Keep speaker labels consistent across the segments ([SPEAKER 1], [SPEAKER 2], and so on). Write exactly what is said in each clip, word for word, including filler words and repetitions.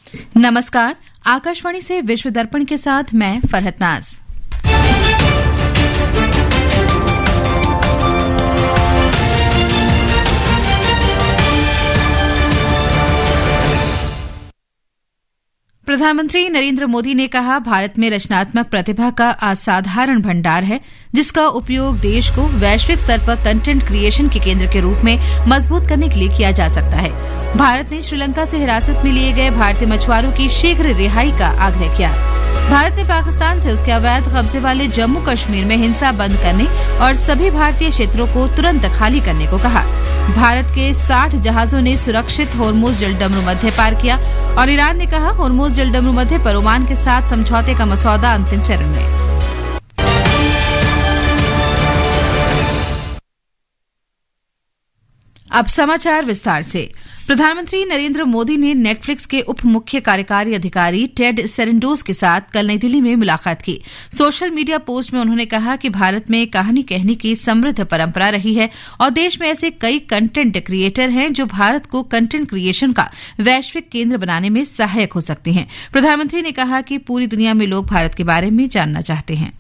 [SPEAKER 1] नमस्कार, आकाशवाणी से विश्व दर्पण के साथ मैं फरहत नाज। प्रधानमंत्री नरेंद्र मोदी ने कहा, भारत में रचनात्मक प्रतिभा का असाधारण भंडार है, जिसका उपयोग देश को वैश्विक स्तर पर कंटेंट क्रिएशन के केंद्र के रूप में मजबूत करने के लिए किया जा सकता है। भारत ने श्रीलंका से हिरासत में लिए गए भारतीय मछुआरों की शीघ्र रिहाई का आग्रह किया। भारत ने पाकिस्तान से उसके अवैध कब्जे वाले जम्मू कश्मीर में हिंसा बंद करने और सभी भारतीय क्षेत्रों को तुरंत खाली करने को कहा। भारत के साठ जहाजों ने सुरक्षित होर्मुज जलडमरू मध्य पार किया और ईरान ने कहा, होर्मुज जलडमरू मध्य पर ओमान के साथ समझौते का मसौदा अंतिम चरण में। अब समाचार विस्तार से। प्रधानमंत्री नरेंद्र मोदी ने नेटफ्लिक्स के उप मुख्य कार्यकारी अधिकारी टेड सेरेंडोस के साथ कल नई दिल्ली में मुलाकात की। सोशल मीडिया पोस्ट में उन्होंने कहा कि भारत में कहानी कहने की समृद्ध परंपरा रही है और देश में ऐसे कई कंटेंट क्रिएटर हैं जो भारत को कंटेंट क्रिएशन का वैश्विक केंद्र बनाने में सहायक हो सकते हैं। प्रधानमंत्री ने कहा कि पूरी दुनिया में लोग भारत के बारे में जानना चाहते हैं।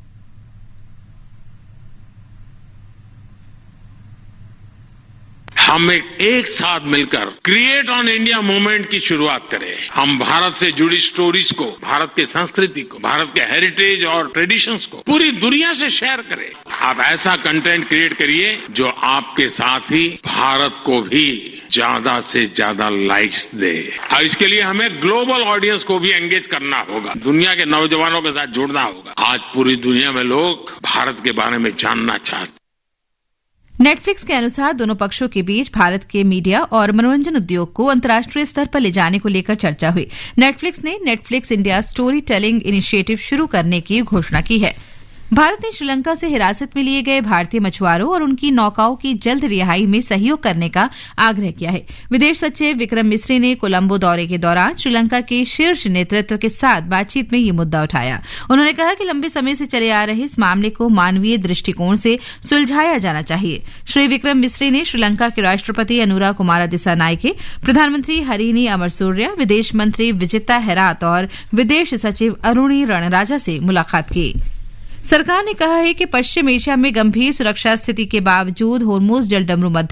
[SPEAKER 2] हम एक, एक साथ मिलकर क्रिएट ऑन इंडिया मूवमेंट की शुरुआत करें। हम भारत से जुड़ी स्टोरीज को, भारत की संस्कृति को, भारत के हेरिटेज और ट्रेडिशंस को पूरी दुनिया से शेयर करें। आप ऐसा कंटेंट क्रिएट करिए जो आपके साथ ही भारत को भी ज्यादा से ज्यादा लाइक्स दे। और इसके लिए हमें ग्लोबल ऑडियंस को भी एंगेज करना होगा, दुनिया के नौजवानों के साथ जुड़ना होगा। आज पूरी दुनिया में लोग भारत के बारे में जानना चाहते हैं।
[SPEAKER 1] नेटफ्लिक्स के अनुसार दोनों पक्षों के बीच भारत के मीडिया और मनोरंजन उद्योग को अंतर्राष्ट्रीय स्तर पर ले जाने को लेकर चर्चा हुई। नेटफ्लिक्स ने Netflix India story telling initiative शुरू करने की घोषणा की है। भारत ने श्रीलंका से हिरासत में लिए गए भारतीय मछुआरों और उनकी नौकाओं की जल्द रिहाई में सहयोग करने का आग्रह किया है। विदेश सचिव विक्रम मिस्री ने कोलंबो दौरे के दौरान श्रीलंका के शीर्ष नेतृत्व के साथ बातचीत में ये मुद्दा उठाया। उन्होंने कहा कि लंबे समय से चले आ रहे इस मामले को मानवीय दृष्टिकोण से सुलझाया जाना चाहिए। श्री विक्रम मिस्री ने श्रीलंका के राष्ट्रपति अनुरा कुमारा दिसानायके, प्रधानमंत्री हरिनी अमरसूर्या, विदेश मंत्री विजिता हेरात और विदेश सचिव अरुणी रणराजा से मुलाकात की। सरकार ने कहा है कि पश्चिम एशिया में गंभीर सुरक्षा स्थिति के बावजूद होर्मुज जलडमरू मध्य